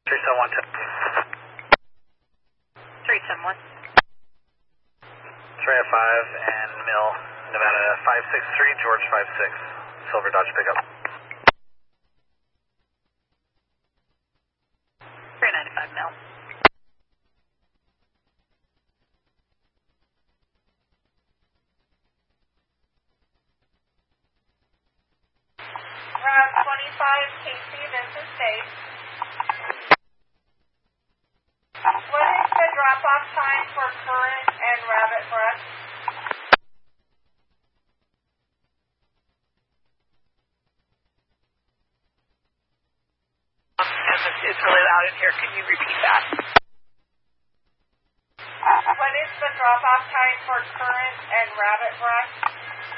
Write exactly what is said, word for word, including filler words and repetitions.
three seven one. three seven one. Trey five and Mill, Nevada five six three, George five six, Silver Dodge pickup. three ninety-five Mill. Route twenty-five, Casey, this is Dave. What is the drop-off time for Current and Rabbit Brush? Um, it's really loud in here. Can you repeat that? What is the drop-off time for Current and Rabbit Brush?